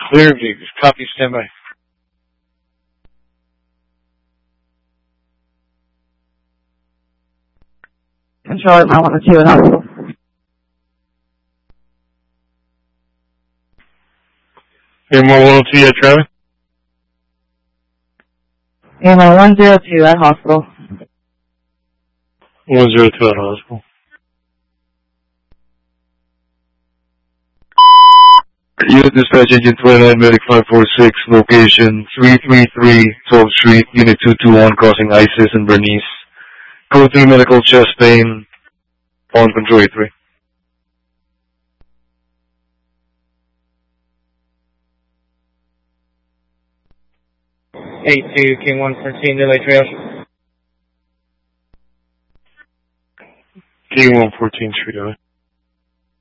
Clearview, copy, standby. Control, I want to 2 in hospital. AMR 102 at Travis. AMR 102 at hospital. 102 at hospital. Unit Dispatch Engine 29, Medic 546, location 333 12th Street, Unit 221, crossing ISIS and Bernice. Code 3 medical chest pain, on control 83. 82, King 114, delay triage. King 114, triage.